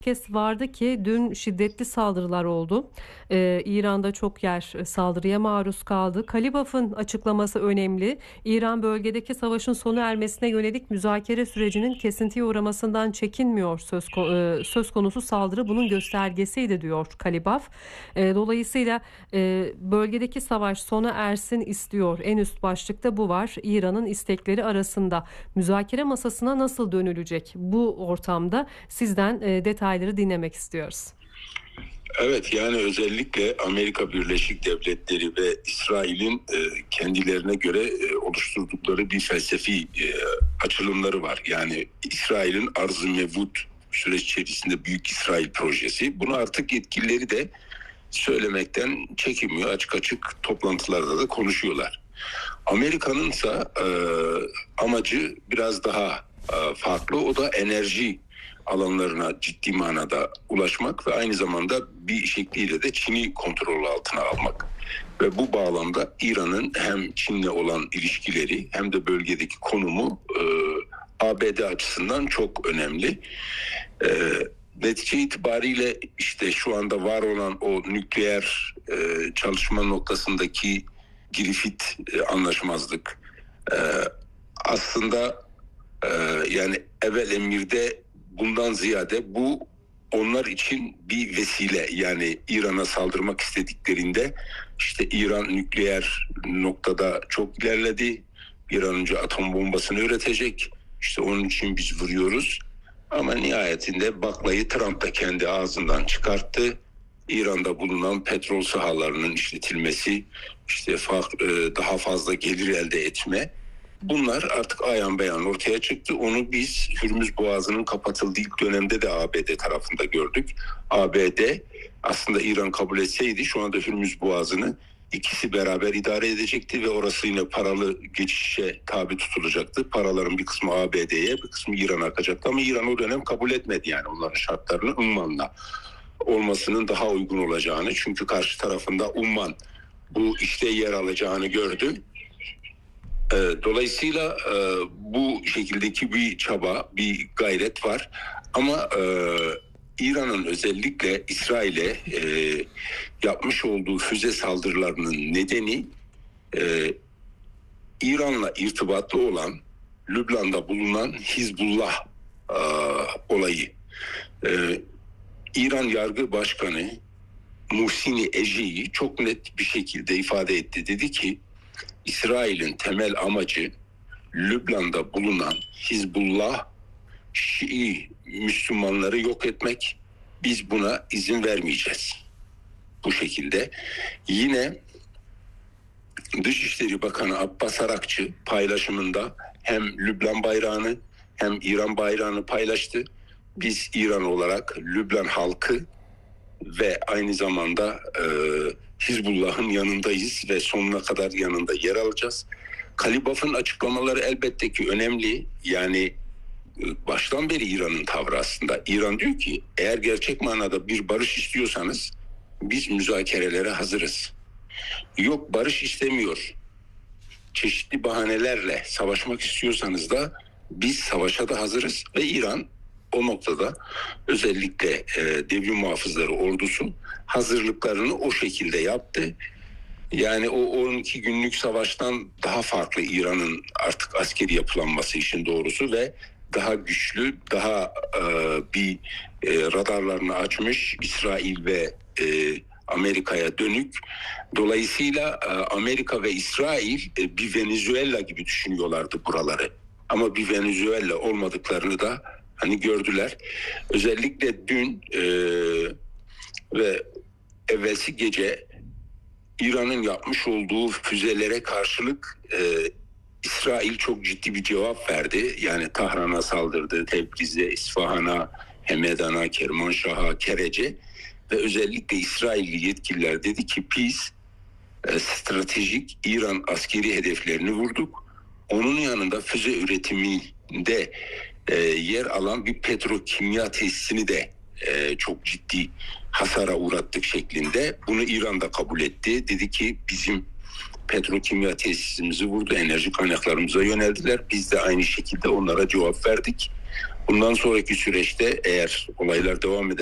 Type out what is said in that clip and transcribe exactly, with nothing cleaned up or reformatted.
Kes vardı ki dün şiddetli saldırılar oldu. Ee, İran'da çok yer e, saldırıya maruz kaldı. Kalibaf'ın açıklaması önemli. İran bölgedeki savaşın sona ermesine yönelik müzakere sürecinin kesintiye uğramasından çekinmiyor. Söz, ko- e, söz konusu saldırı bunun göstergesiydi diyor Kalibaf. E, dolayısıyla e, bölgedeki savaş sona ersin istiyor. En üst başlıkta bu var. İran'ın istekleri arasında. Müzakere masasına nasıl dönülecek? Bu ortamda sizden e, detayları dinlemek istiyoruz. Evet, yani özellikle Amerika Birleşik Devletleri ve İsrail'in e, kendilerine göre e, oluşturdukları bir felsefi e, açılımları var. Yani İsrail'in arz-ı mevcut süreç içerisinde Büyük İsrail projesi. Bunu artık yetkilileri de söylemekten çekinmiyor. Açık açık toplantılarda da konuşuyorlar. Amerika'nın ise e, amacı biraz daha e, farklı. O da enerji alanlarına ciddi manada ulaşmak ve aynı zamanda bir şekliyle de Çin'i kontrol altına almak. Ve bu bağlamda İran'ın hem Çin'le olan ilişkileri hem de bölgedeki konumu e, A B D açısından çok önemli. E, netice itibariyle işte şu anda var olan o nükleer e, çalışma noktasındaki Girifit e, anlaşmazlık e, aslında e, yani evvel emirde bundan ziyade bu onlar için bir vesile. Yani İran'a saldırmak istediklerinde işte İran nükleer noktada çok ilerledi. Bir an önce atom bombasını üretecek. İşte onun için biz vuruyoruz. Ama nihayetinde baklayı Trump da kendi ağzından çıkarttı. İran'da bulunan petrol sahalarının işletilmesi, işte daha fazla gelir elde etme. Bunlar artık ayan beyan ortaya çıktı. Onu biz Hürmüz Boğazı'nın kapatıldığı ilk dönemde de A B D tarafında gördük. A B D aslında İran kabul etseydi şu anda Hürmüz Boğazı'nı ikisi beraber idare edecekti ve orası yine paralı geçişe tabi tutulacaktı. Paraların bir kısmı A B D'ye, bir kısmı İran'a akacaktı ama İran o dönem kabul etmedi, yani onların şartlarını Umman'la olmasının daha uygun olacağını. Çünkü karşı tarafında Umman bu işte yer alacağını gördü. Dolayısıyla e, bu şekildeki bir çaba, bir gayret var. Ama e, İran'ın özellikle İsrail'e e, yapmış olduğu füze saldırılarının nedeni e, İran'la irtibatlı olan Lübnan'da bulunan Hizbullah e, olayı. E, İran Yargı Başkanı Muhsini Ece'yi çok net bir şekilde ifade etti. Dedi ki İsrail'in temel amacı Lübnan'da bulunan Hizbullah Şii Müslümanları yok etmek. Biz buna izin vermeyeceğiz. Bu şekilde. Yine Dışişleri Bakanı Abbas Arakçı paylaşımında hem Lübnan bayrağını hem İran bayrağını paylaştı. Biz İran olarak Lübnan halkı ve aynı zamanda e, Hizbullah'ın yanındayız ve sonuna kadar yanında yer alacağız. Kalibaf'ın açıklamaları elbette ki önemli. Yani baştan beri İran'ın tavrı aslında. İran diyor ki eğer gerçek manada bir barış istiyorsanız biz müzakerelere hazırız. Yok barış istemiyor, çeşitli bahanelerle savaşmak istiyorsanız da biz savaşa da hazırız ve İran o noktada özellikle e, devrim muhafızları ordusu hazırlıklarını o şekilde yaptı. Yani o on iki günlük savaştan daha farklı İran'ın artık askeri yapılanması işin doğrusu ve daha güçlü, daha e, bir e, radarlarını açmış İsrail ve e, Amerika'ya dönük. Dolayısıyla e, Amerika ve İsrail e, bir Venezuela gibi düşünüyorlardı buraları. Ama bir Venezuela olmadıklarını da hani gördüler. Özellikle dün e, ve evvelsi gece İran'ın yapmış olduğu füzelere karşılık e, İsrail çok ciddi bir cevap verdi. Yani Tahran'a saldırdı, Tebriz'e, İsfahan'a, Hemedan'a, Kermanşah'a, Kerece ve özellikle İsrailli yetkililer dedi ki biz e, stratejik İran askeri hedeflerini vurduk. Onun yanında füze üretiminde e, yer alan bir petrokimya tesisini de e, çok ciddi hasara uğrattık şeklinde. Bunu İran da kabul etti. Dedi ki bizim petrokimya tesisimizi vurdu, enerji kaynaklarımıza yöneldiler. Biz de aynı şekilde onlara cevap verdik. Bundan sonraki süreçte eğer olaylar devam eder